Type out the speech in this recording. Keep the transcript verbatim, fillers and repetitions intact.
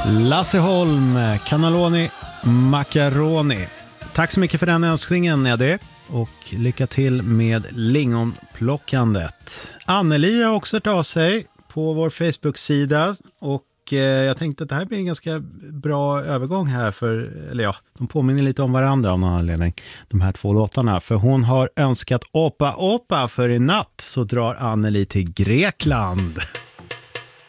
Lasse Holm, Cannelloni Macaroni. Tack så mycket för den önskningen, Eddie. Och lycka till med lingonplockandet. Anneli har också hört av sig på vår Facebook-sida. Och eh, jag tänkte att det här blir en ganska bra övergång här. För, eller ja, de påminner lite om varandra av någon anledning. De här två låtarna. För hon har önskat Opa Opa för i natt så drar Anneli till Grekland.